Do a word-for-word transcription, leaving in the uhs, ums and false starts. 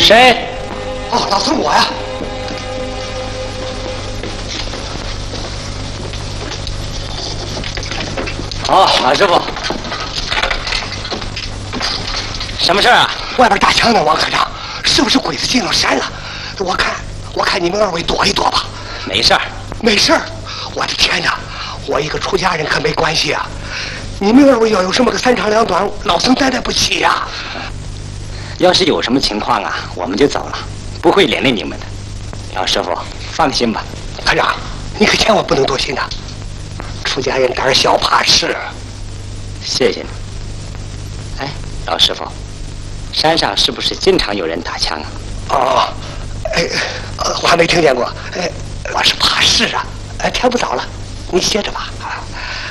谁？ 哦，老孙我呀。 哦，马师傅，什么事啊？ 外边打枪呢，王科长，是不是鬼子进了山了？我看，我看你们二位躲一躲吧。 没事儿， 没事儿。我的天哪，我一个出家人可没关系啊。你们二位要有什么个三长两短，老孙担待不起呀。 要是有什么情况啊，我们就走了，不会连累你们的。老师傅，放心吧。 科长，你可千万不能多心呐。出家人胆小怕事。 谢谢你。哎，老师傅，山上是不是经常有人打枪啊？ 哦，哎，我还没听见过。哎，我是怕事啊。哎，天不早了，你歇着吧。